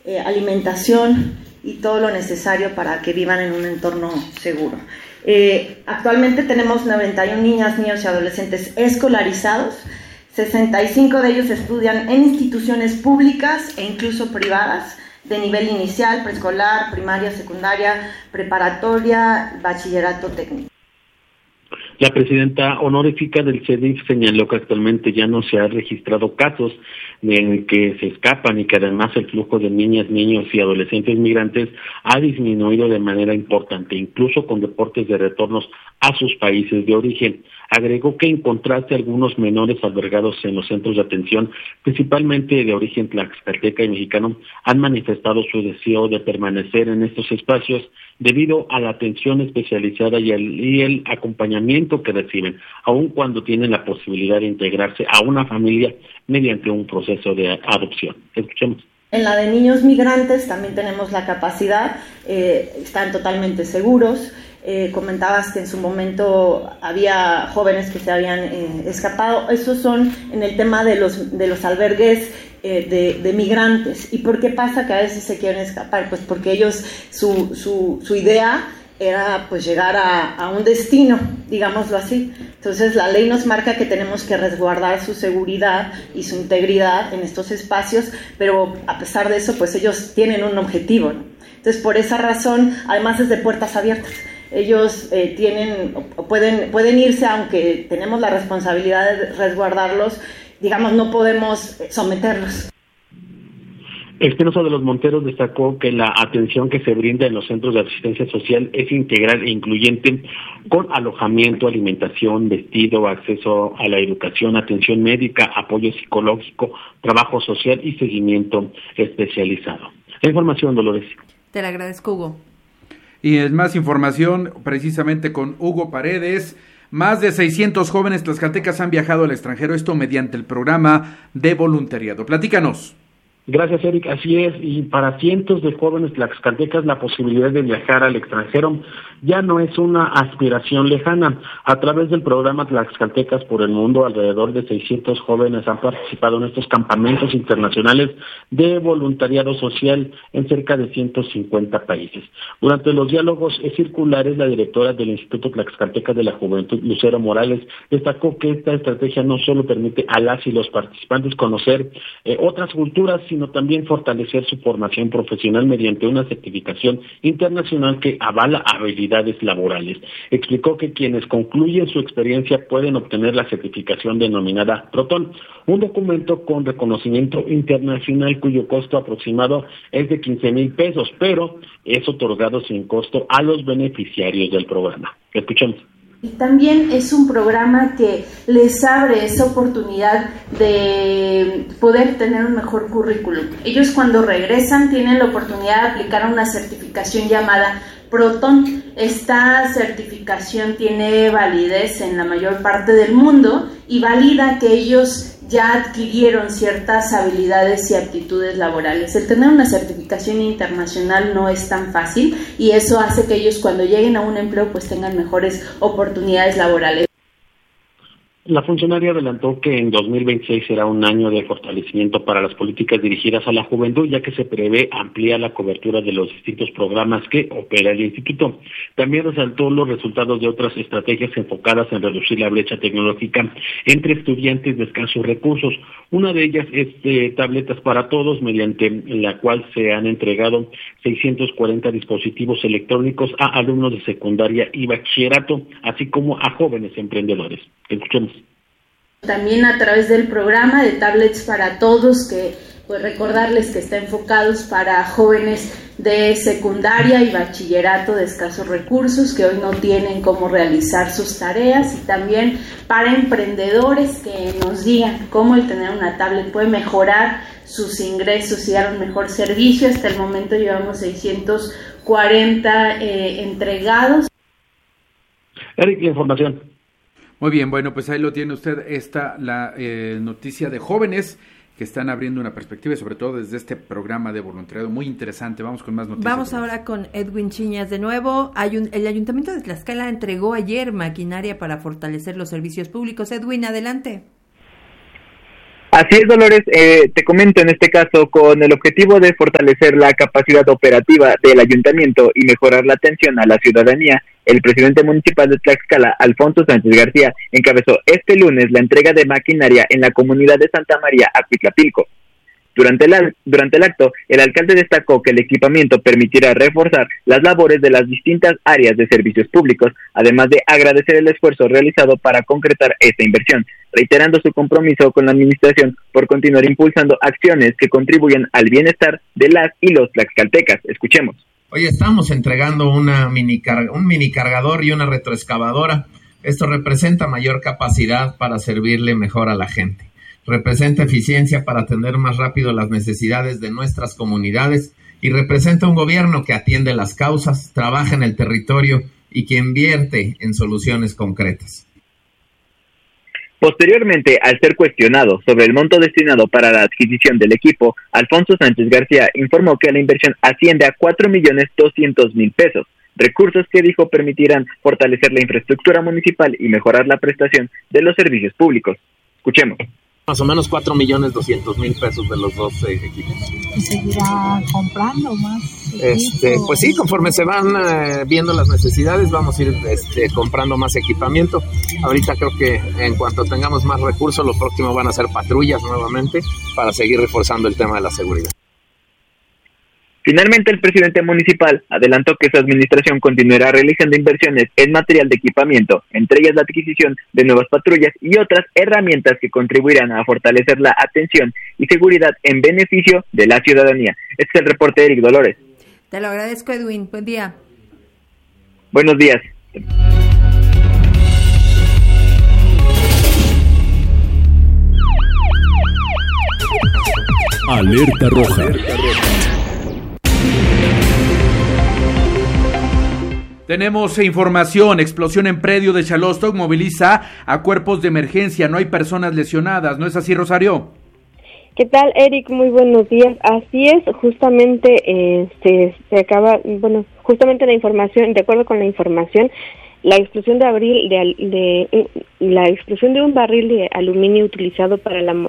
alimentación y todo lo necesario para que vivan en un entorno seguro. Actualmente tenemos 91 niñas, niños y adolescentes escolarizados. 65 de ellos estudian en instituciones públicas e incluso privadas de nivel inicial, preescolar, primaria, secundaria, preparatoria, bachillerato técnico. La presidenta honorífica del CEDIF señaló que actualmente ya no se ha registrado casos en que se escapan y que además el flujo de niñas, niños y adolescentes migrantes ha disminuido de manera importante, incluso con reportes de retornos a sus países de origen. Agregó que en contraste algunos menores albergados en los centros de atención, principalmente de origen tlaxcalteca y mexicano, han manifestado su deseo de permanecer en estos espacios debido a la atención especializada y el acompañamiento que reciben, aun cuando tienen la posibilidad de integrarse a una familia mediante un proceso de adopción. Escuchemos. En la de niños migrantes también tenemos la capacidad, están totalmente seguros. Comentabas que en su momento había jóvenes que se habían escapado. Esos son en el tema de los albergues de migrantes. ¿Y por qué pasa que a veces se quieren escapar? Pues porque ellos, su idea era pues llegar a un destino, digámoslo así. Entonces la ley nos marca que tenemos que resguardar su seguridad y su integridad en estos espacios, pero a pesar de eso pues ellos tienen un objetivo, ¿no? Entonces por esa razón, además es de puertas abiertas. Ellos pueden irse, aunque tenemos la responsabilidad de resguardarlos, digamos, no podemos someterlos. Espinosa de los Monteros destacó que la atención que se brinda en los centros de asistencia social es integral e incluyente, con alojamiento, alimentación, vestido, acceso a la educación, atención médica, apoyo psicológico, trabajo social y seguimiento especializado. La información, Dolores. Te la agradezco, Hugo. Y es más información precisamente con Hugo Paredes. Más de 600 jóvenes tlaxcaltecas han viajado al extranjero, esto mediante el programa de voluntariado. Platícanos. Gracias, Eric. Así es, y para cientos de jóvenes tlaxcaltecas la posibilidad de viajar al extranjero ya no es una aspiración lejana. A través del programa Tlaxcaltecas por el Mundo, alrededor de 600 jóvenes han participado en estos campamentos internacionales de voluntariado social en cerca de 150 países. Durante los diálogos circulares, la directora del Instituto Tlaxcalteca de la Juventud, Lucero Morales, destacó que esta estrategia no solo permite a las y los participantes conocer otras culturas, sino también fortalecer su formación profesional mediante una certificación internacional que avala habilidades laborales. Explicó que quienes concluyen su experiencia pueden obtener la certificación denominada Proton, un documento con reconocimiento internacional cuyo costo aproximado es de 15,000 pesos, pero es otorgado sin costo a los beneficiarios del programa. Escuchemos. Y también es un programa que les abre esa oportunidad de poder tener un mejor currículum. Ellos cuando regresan tienen la oportunidad de aplicar a una certificación llamada Proton. Esta certificación tiene validez en la mayor parte del mundo y valida que ellos ya adquirieron ciertas habilidades y aptitudes laborales. El tener una certificación internacional no es tan fácil y eso hace que ellos cuando lleguen a un empleo pues tengan mejores oportunidades laborales. La funcionaria adelantó que en 2026 será un año de fortalecimiento para las políticas dirigidas a la juventud, ya que se prevé ampliar la cobertura de los distintos programas que opera el instituto. También resaltó los resultados de otras estrategias enfocadas en reducir la brecha tecnológica entre estudiantes de escasos recursos. Una de ellas es Tabletas para Todos, mediante la cual se han entregado 640 dispositivos electrónicos a alumnos de secundaria y bachillerato, así como a jóvenes emprendedores. Escuchemos. También a través del programa de Tablets para Todos, que pues recordarles que está enfocados para jóvenes de secundaria y bachillerato de escasos recursos que hoy no tienen cómo realizar sus tareas, y también para emprendedores que nos digan cómo el tener una tablet puede mejorar sus ingresos y dar un mejor servicio. Hasta el momento llevamos 640 entregados. Eric, la información. Muy bien, bueno, pues ahí lo tiene usted, la noticia de jóvenes que están abriendo una perspectiva, y sobre todo desde este programa de voluntariado muy interesante. Vamos con más noticias. Vamos ahora con Edwin Chiñas de nuevo. El Ayuntamiento de Tlaxcala entregó ayer maquinaria para fortalecer los servicios públicos. Edwin, adelante. Así es, Dolores, te comento en este caso, con el objetivo de fortalecer la capacidad operativa del ayuntamiento y mejorar la atención a la ciudadanía, el presidente municipal de Tlaxcala, Alfonso Sánchez García, encabezó este lunes la entrega de maquinaria en la comunidad de Santa María, Acuitlapilco. Durante el acto, el alcalde destacó que el equipamiento permitirá reforzar las labores de las distintas áreas de servicios públicos, además de agradecer el esfuerzo realizado para concretar esta inversión, reiterando su compromiso con la administración por continuar impulsando acciones que contribuyan al bienestar de las y los tlaxcaltecas. Escuchemos. Hoy estamos entregando un mini cargador y una retroexcavadora. Esto representa mayor capacidad para servirle mejor a la gente. Representa eficiencia para atender más rápido las necesidades de nuestras comunidades y representa un gobierno que atiende las causas, trabaja en el territorio y que invierte en soluciones concretas. Posteriormente, al ser cuestionado sobre el monto destinado para la adquisición del equipo, Alfonso Sánchez García informó que la inversión asciende a 4.200.000 pesos, recursos que dijo permitirán fortalecer la infraestructura municipal y mejorar la prestación de los servicios públicos. Escuchemos. Más o menos 4.200.000 pesos de los dos equipos. ¿Y seguirá comprando más? Pues sí, conforme se van viendo las necesidades, vamos a ir comprando más equipamiento. Ahorita creo que en cuanto tengamos más recursos, lo próximo van a ser patrullas nuevamente para seguir reforzando el tema de la seguridad. Finalmente, el presidente municipal adelantó que su administración continuará realizando inversiones en material de equipamiento, entre ellas la adquisición de nuevas patrullas y otras herramientas que contribuirán a fortalecer la atención y seguridad en beneficio de la ciudadanía. Este es el reporte de Eric Dolores. Te lo agradezco, Edwin. Buen día. Buenos días. Alerta roja. Tenemos información, explosión en predio de Xalostoc moviliza a cuerpos de emergencia, no hay personas lesionadas, ¿no es así, Rosario? ¿Qué tal, Eric? Muy buenos días. Así es, justamente se acaba, justamente la información, de acuerdo con la información, la explosión la explosión de un barril de aluminio utilizado para la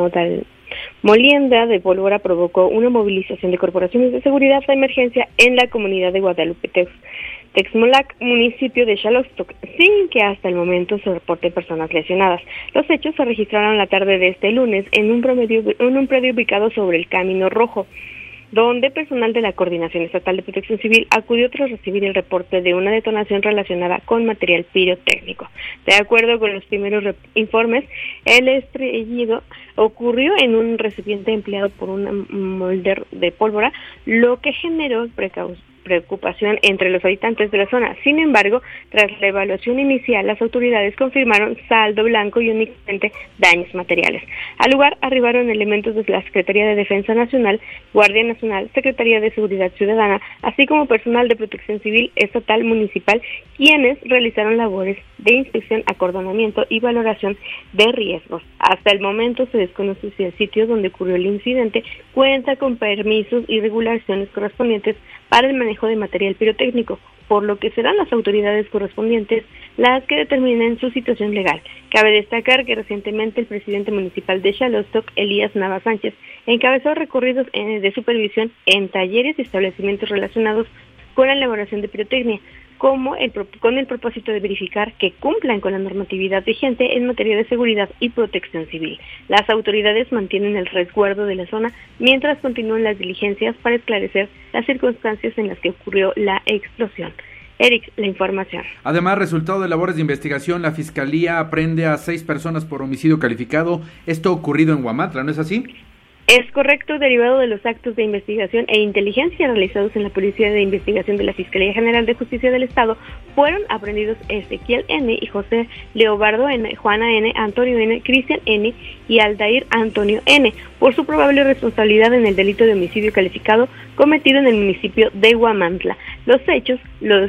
molienda de pólvora provocó una movilización de corporaciones de seguridad de emergencia en la comunidad de Guadalupe, Texmolac, municipio de Xalostoc, sin que hasta el momento se reporten personas lesionadas. Los hechos se registraron la tarde de este lunes en un predio ubicado sobre el Camino Rojo, donde personal de la Coordinación Estatal de Protección Civil acudió tras recibir el reporte de una detonación relacionada con material pirotécnico. De acuerdo con los primeros informes, el estallido ocurrió en un recipiente empleado por un molder de pólvora, lo que generó preocupación entre los habitantes de la zona. Sin embargo, tras la evaluación inicial, las autoridades confirmaron saldo blanco y únicamente daños materiales. Al lugar arribaron elementos de la Secretaría de Defensa Nacional, Guardia Nacional, Secretaría de Seguridad Ciudadana, así como personal de Protección Civil Estatal Municipal, quienes realizaron labores de inspección, acordonamiento y valoración de riesgos. Hasta el momento se desconoce si el sitio donde ocurrió el incidente cuenta con permisos y regulaciones correspondientes para el manejo de material pirotécnico, por lo que serán las autoridades correspondientes las que determinen su situación legal. Cabe destacar que recientemente el presidente municipal de Xalostoc, Elías Nava Sánchez, encabezó recorridos de supervisión en talleres y establecimientos relacionados con la elaboración de pirotecnia, con el propósito de verificar que cumplan con la normatividad vigente en materia de seguridad y protección civil. Las autoridades mantienen el resguardo de la zona mientras continúan las diligencias para esclarecer las circunstancias en las que ocurrió la explosión. Eric, la información. Además, resultado de labores de investigación, la Fiscalía aprende a 6 personas por homicidio calificado. Esto ocurrido en Huamantla, ¿no es así? Es correcto, derivado de los actos de investigación e inteligencia realizados en la Policía de Investigación de la Fiscalía General de Justicia del Estado, fueron aprendidos Ezequiel N. y José Leobardo N., Juana N., Antonio N., Cristian N. y Aldair Antonio N., por su probable responsabilidad en el delito de homicidio calificado cometido en el municipio de Huamantla. Los hechos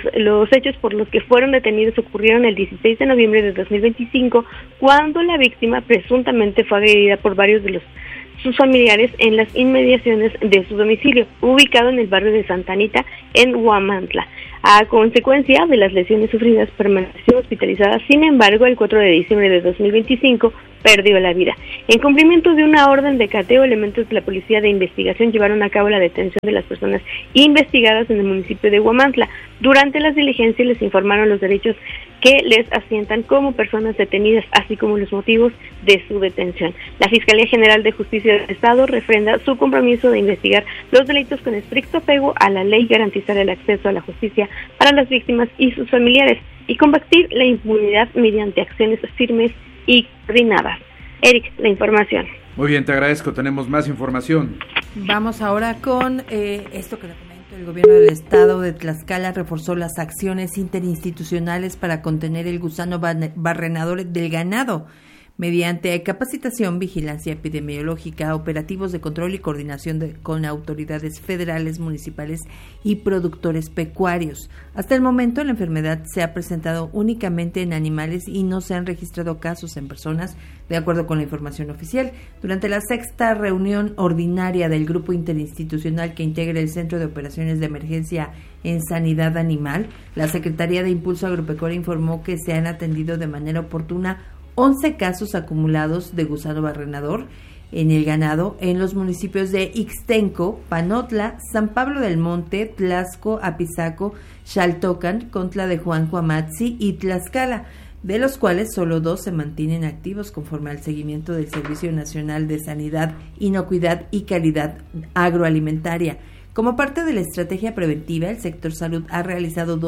por los que fueron detenidos ocurrieron el 16 de noviembre de 2025, cuando la víctima presuntamente fue agredida por varios de sus familiares en las inmediaciones de su domicilio, ubicado en el barrio de Santa Anita, en Huamantla. A consecuencia de las lesiones sufridas, permaneció hospitalizada. Sin embargo, el 4 de diciembre de 2025 perdió la vida. En cumplimiento de una orden de cateo, elementos de la Policía de Investigación llevaron a cabo la detención de las personas investigadas en el municipio de Huamantla. Durante las diligencias les informaron los derechos que les asientan como personas detenidas, así como los motivos de su detención. La Fiscalía General de Justicia del Estado refrenda su compromiso de investigar los delitos con estricto apego a la ley, garantizar el acceso a la justicia para las víctimas y sus familiares y combatir la impunidad mediante acciones firmes y coordinadas. Eric, la información. Muy bien, te agradezco. Tenemos más información. Vamos ahora con esto que le comento. El gobierno del estado de Tlaxcala reforzó las acciones interinstitucionales para contener el gusano barrenador del ganado mediante capacitación, vigilancia epidemiológica, operativos de control y coordinación con autoridades federales, municipales y productores pecuarios. Hasta el momento, la enfermedad se ha presentado únicamente en animales y no se han registrado casos en personas, de acuerdo con la información oficial. Durante la 6ª reunión ordinaria del grupo interinstitucional que integra el Centro de Operaciones de Emergencia en Sanidad Animal, la Secretaría de Impulso Agropecuario informó que se han atendido de manera oportuna 11 casos acumulados de gusano barrenador en el ganado en los municipios de Ixtenco, Panotla, San Pablo del Monte, Tlaxco, Apizaco, Xaltocan, Contla de Juan Cuamatzi y Tlaxcala, de los cuales solo 2 se mantienen activos conforme al seguimiento del Servicio Nacional de Sanidad, Inocuidad y Calidad Agroalimentaria. Como parte de la estrategia preventiva, el sector salud ha realizado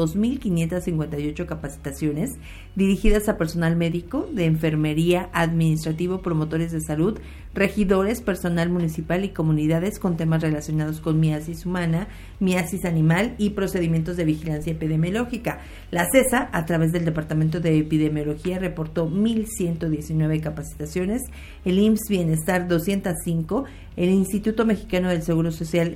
2.558 capacitaciones dirigidas a personal médico, de enfermería, administrativo, promotores de salud, regidores, personal municipal y comunidades con temas relacionados con miasis humana, miasis animal y procedimientos de vigilancia epidemiológica. La CESA, a través del Departamento de Epidemiología, reportó 1.119 capacitaciones, el IMSS Bienestar 205, el Instituto Mexicano del Seguro Social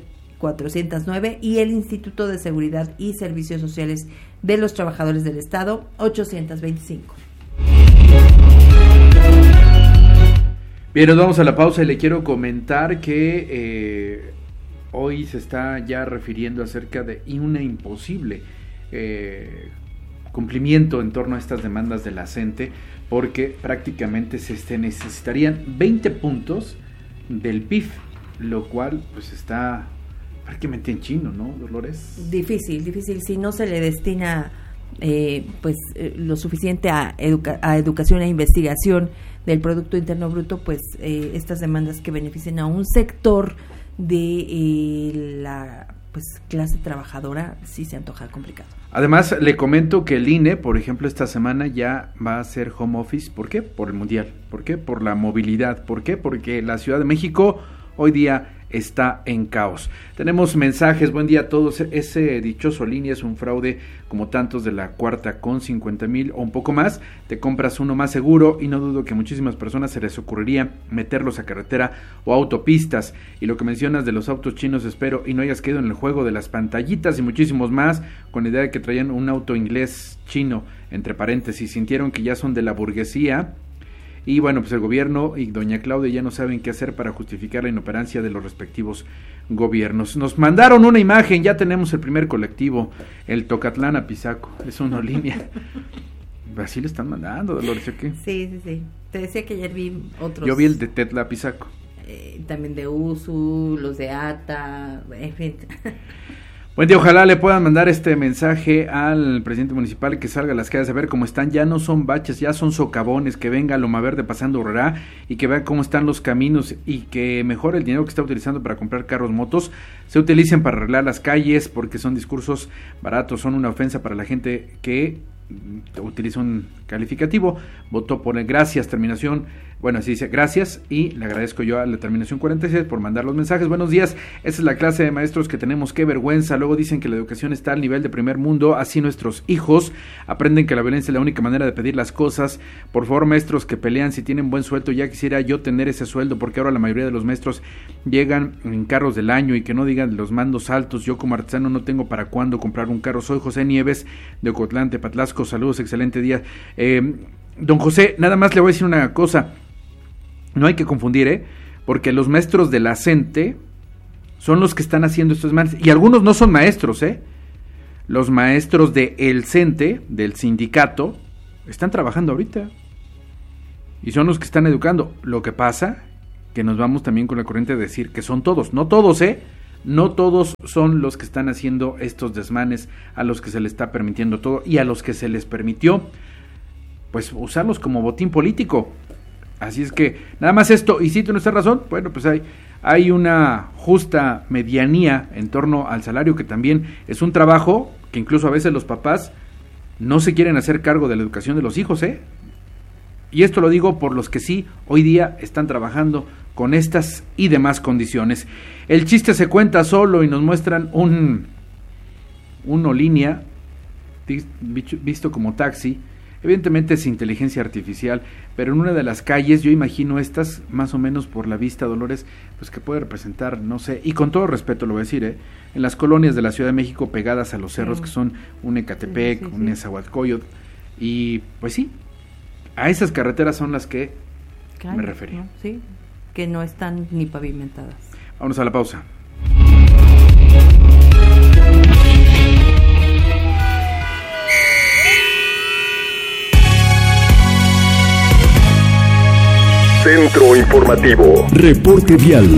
409 y el Instituto de Seguridad y Servicios Sociales de los Trabajadores del Estado 825. Bien, nos vamos a la pausa y le quiero comentar que hoy se está ya refiriendo acerca de una imposible cumplimiento en torno a estas demandas de la CENTE, porque prácticamente se necesitarían 20 puntos del PIB, lo cual pues está prácticamente en chino, ¿no, Dolores? Difícil, si no se le destina lo suficiente a educación e investigación del Producto Interno Bruto, pues estas demandas que beneficien a un sector de la clase trabajadora sí se antoja complicado. Además, le comento que el INE, por ejemplo, esta semana ya va a hacer home office. ¿Por qué? Por el Mundial. ¿Por qué? Por la movilidad. ¿Por qué? Porque la Ciudad de México hoy día está en caos. Tenemos mensajes. Buen día a todos. Ese dichoso línea es un fraude como tantos de la cuarta, con 50,000 o un poco más. Te compras uno más seguro y no dudo que a muchísimas personas se les ocurriría meterlos a carretera o autopistas. Y lo que mencionas de los autos chinos, espero y no hayas quedado en el juego de las pantallitas y muchísimos más, con la idea de que traían un auto inglés chino, entre paréntesis, sintieron que ya son de la burguesía. Y bueno, pues el gobierno y doña Claudia ya no saben qué hacer para justificar la inoperancia de los respectivos gobiernos. Nos mandaron una imagen, ya tenemos el primer colectivo, el Tocatlán Apizaco, es una línea. Así le están mandando, Dolores, ¿o qué? Sí. Te decía que ayer vi otros. Yo vi el de Tetla Apizaco. También de USU, los de ATA, en fin. Buen día, ojalá le puedan mandar este mensaje al presidente municipal, que salga a las calles a ver cómo están. Ya no son baches, ya son socavones, que venga Loma Verde pasando Urrera y que vea cómo están los caminos y que mejor el dinero que está utilizando para comprar carros, motos, se utilicen para arreglar las calles, porque son discursos baratos, son una ofensa para la gente que utiliza un calificativo. Votó por el gracias, terminación, bueno, así dice, gracias, y le agradezco yo a la terminación 46 por mandar los mensajes. Buenos días, esa es la clase de maestros que tenemos, qué vergüenza. Luego dicen que la educación está al nivel de primer mundo, así nuestros hijos aprenden que la violencia es la única manera de pedir las cosas. Por favor, maestros que pelean, si tienen buen sueldo, ya quisiera yo tener ese sueldo, porque ahora la mayoría de los maestros llegan en carros del año, y que no digan los mandos altos. Yo como artesano no tengo para cuándo comprar un carro. Soy José Nieves de Ocotlán, Tepatlasco, saludos, excelente día. Don José, nada más le voy a decir una cosa, no hay que confundir, porque los maestros de la CENTE son los que están haciendo estos males, y algunos no son maestros, los maestros de el CENTE, del sindicato, están trabajando ahorita. y son los que están educando. Lo que pasa que nos vamos también con la corriente de decir que son todos, no todos, no todos son los que están haciendo estos desmanes, a los que se les está permitiendo todo y a los que se les permitió pues usarlos como botín político. Así es que nada más esto, y si tú no estás razón, bueno, pues hay una justa medianía en torno al salario, que también es un trabajo que incluso a veces los papás no se quieren hacer cargo de la educación de los hijos, y esto lo digo por los que sí hoy día están trabajando con estas y demás condiciones. El chiste se cuenta solo y nos muestran uno línea visto como taxi. Evidentemente es inteligencia artificial, pero en una de las calles, yo imagino estas, más o menos por la vista, Dolores, pues que puede representar, no sé, y con todo respeto lo voy a decir, en las colonias de la Ciudad de México pegadas a los cerros, que son un Ecatepec, un Nezahualcóyotl, y pues sí, a esas carreteras son las que me refería. ¿No? Sí, que no están ni pavimentadas. Vámonos a la pausa. Centro Informativo. Reporte Vial.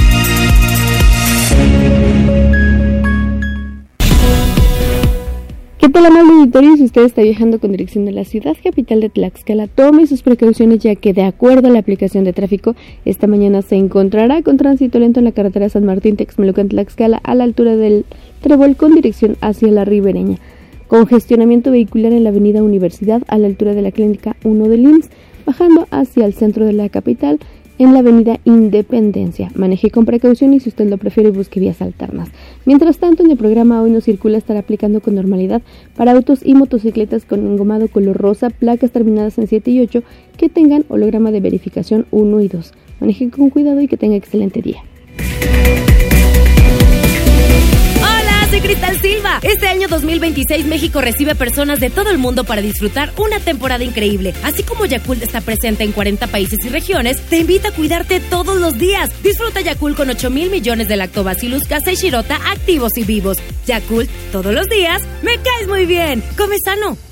¿Qué tal, amable auditorio? Si usted está viajando con dirección a la ciudad capital de Tlaxcala, tome sus precauciones, ya que de acuerdo a la aplicación de tráfico, esta mañana se encontrará con tránsito lento en la carretera San Martín Texmelucan Tlaxcala a la altura del Trébol con dirección hacia la Ribereña. Congestionamiento vehicular en la avenida Universidad a la altura de la Clínica 1 del IMSS, bajando hacia el centro de la capital en la avenida Independencia. Maneje con precaución y si usted lo prefiere busque vías alternas. Mientras tanto, en el programa Hoy No Circula estará aplicando con normalidad para autos y motocicletas con engomado color rosa, placas terminadas en 7 y 8 que tengan holograma de verificación 1 y 2. Maneje con cuidado y que tenga excelente día. Soy Cristal Silva. Este año 2026 México recibe personas de todo el mundo para disfrutar una temporada increíble. Así como Yakult está presente en 40 países y regiones, te invita a cuidarte todos los días. Disfruta Yakult con 8,000 millones de lactobacillus casei shirota activos y vivos. Yakult, todos los días, me caes muy bien. Come sano.